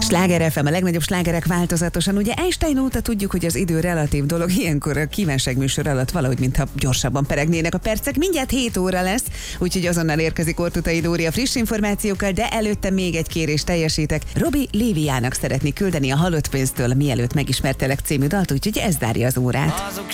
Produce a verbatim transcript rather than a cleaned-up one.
Sláger ef em, a legnagyobb slágerek változatosan. Ugye Einstein óta tudjuk, hogy az idő relatív dolog, ilyenkor a kívánságműsor alatt valahogy, mintha gyorsabban peregnének a percek. Mindjárt hét óra lesz, úgyhogy azonnal érkezik Ortutai Dóri a friss információkkal, de előtte még egy kérést teljesítek. Robi Léviának szeretnék küldeni a Halott pénztől, mielőtt megismertelek című dalt, úgyhogy ez zárja az órát.